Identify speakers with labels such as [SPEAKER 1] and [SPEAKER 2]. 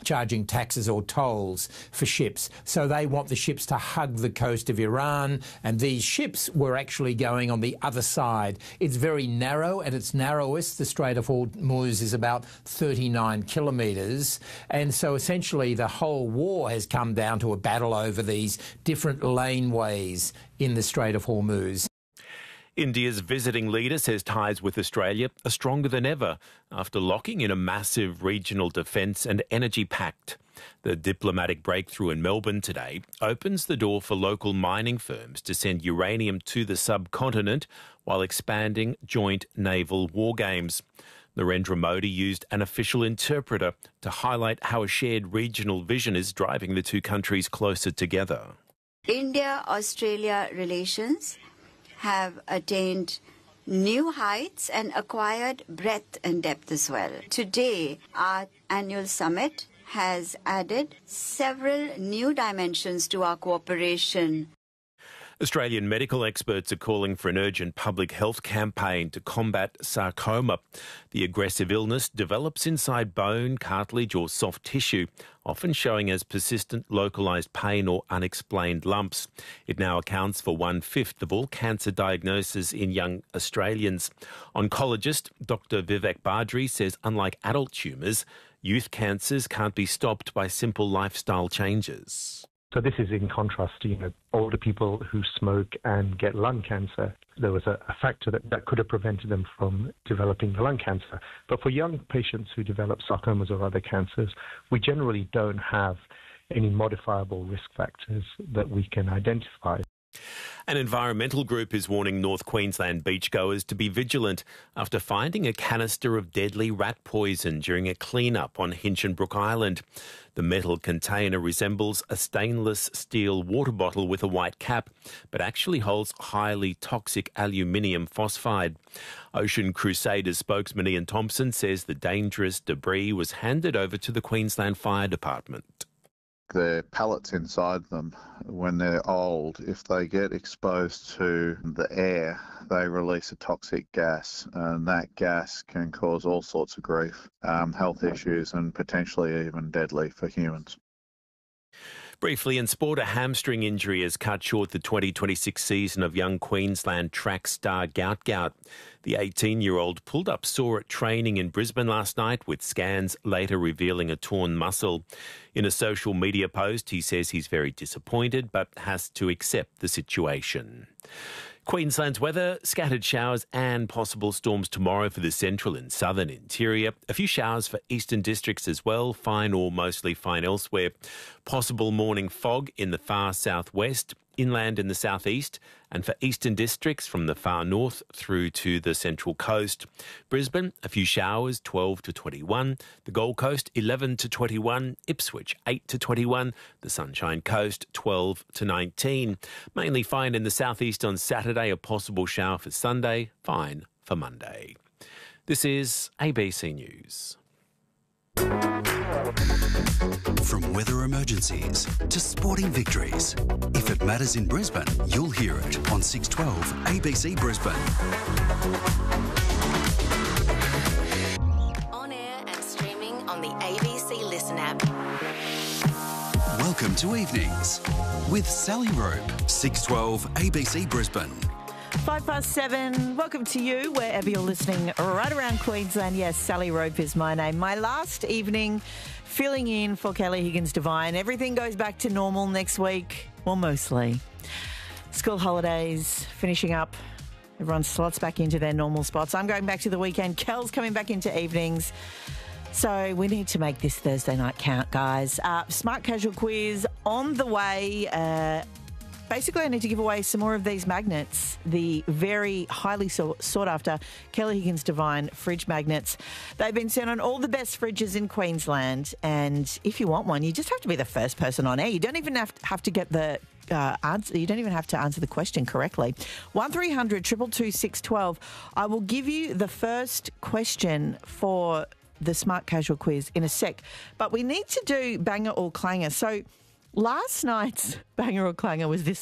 [SPEAKER 1] charging taxes or tolls for ships. So they want the ships to hug the coast of Iran, and these ships were actually going on the other side. It's very narrow. At its narrowest, the Strait of Hormuz is about 39 kilometres. And so essentially the whole war has come down to a battle over these different laneways in the Strait of Hormuz.
[SPEAKER 2] India's visiting leader says ties with Australia are stronger than ever after locking in a massive regional defence and energy pact. The diplomatic breakthrough in Melbourne today opens the door for local mining firms to send uranium to the subcontinent while expanding joint naval war games. Narendra Modi used an official interpreter to highlight how a shared regional vision is driving the two countries closer together.
[SPEAKER 3] India-Australia relations have attained new heights and acquired breadth and depth as well. Today, our annual summit has added several new dimensions to our cooperation.
[SPEAKER 2] Australian medical experts are calling for an urgent public health campaign to combat sarcoma. The aggressive illness develops inside bone, cartilage or soft tissue, often showing as persistent localised pain or unexplained lumps. It now accounts for 1/5 of all cancer diagnoses in young Australians. Oncologist Dr Vivek Badri says unlike adult tumours, youth cancers can't be stopped by simple lifestyle changes.
[SPEAKER 4] So this is in contrast to, older people who smoke and get lung cancer. There was a factor that could have prevented them from developing the lung cancer. But for young patients who develop sarcomas or other cancers, we generally don't have any modifiable risk factors that we can identify.
[SPEAKER 2] An environmental group is warning North Queensland beachgoers to be vigilant after finding a canister of deadly rat poison during a clean-up on Hinchinbrook Island. The metal container resembles a stainless steel water bottle with a white cap, but actually holds highly toxic aluminium phosphide. Ocean Crusaders spokesman Ian Thompson says the dangerous debris was handed over to the Queensland Fire Department.
[SPEAKER 5] The pellets inside them, when they're old, if they get exposed to the air, they release a toxic gas, and that gas can cause all sorts of grief, health issues, and potentially even deadly for humans.
[SPEAKER 2] Briefly in sport, a hamstring injury has cut short the 2026 season of young Queensland track star Gout Gout. The 18-year-old pulled up sore at training in Brisbane last night, with scans later revealing a torn muscle. In a social media post, he says he's very disappointed but has to accept the situation. Queensland's weather, scattered showers and possible storms tomorrow for the central and southern interior. A few showers for eastern districts as well, fine or mostly fine elsewhere. Possible morning fog in the far southwest, inland in the southeast, and for eastern districts from the far north through to the central coast. Brisbane, a few showers, 12 to 21. The Gold Coast, 11 to 21. Ipswich, 8 to 21. The Sunshine Coast, 12 to 19. Mainly fine in the southeast on Saturday, a possible shower for Sunday, fine for Monday. This is ABC News.
[SPEAKER 6] From weather emergencies to sporting victories, if it matters in Brisbane, you'll hear it on 612 ABC Brisbane.
[SPEAKER 7] On air and streaming on the ABC Listen app.
[SPEAKER 6] Welcome to Evenings with Sally Rope, 612 ABC Brisbane.
[SPEAKER 8] 7:05. Welcome to you wherever you're listening right around Queensland. Yes, Sally Rope is my name. My last evening filling in for Kelly Higgins-Devine. Everything goes back to normal next week. Well, mostly. School holidays finishing up. Everyone slots back into their normal spots. I'm going back to the weekend. Kel's coming back into evenings. So we need to make this Thursday night count, guys. Smart Casual quiz on the way. Basically, I need to give away some more of these magnets, the very highly sought after Kelly Higgins-Devine fridge magnets. They've been sent on all the best fridges in Queensland, and if you want one, you just have to be the first person on air. You don't even have to get the answer. You don't even have to answer the question correctly. 1300 222 612. I will give you the first question for the Smart Casual quiz in a sec, but we need to do banger or clanger. So last night's banger or clanger was this